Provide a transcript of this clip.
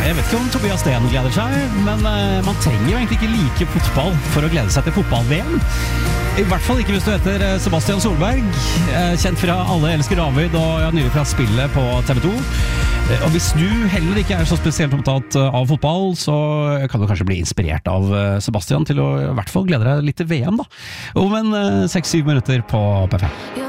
Jeg vet ikke om Tobias Steen gleder seg, men man trenger jo egentlig ikke like fotball for å glede seg til fotball-VM. I hvert fall ikke hvis du heter Sebastian Solberg, kjent fra Alle elsker David og nylig fra spillet på TV 2. Og hvis du heller ikke er så spesielt opptatt av fotball, så kan du kanskje bli inspirert av Sebastian til å i hvert fall glede deg litt til VM da. Om en 6-7 minutter på P5.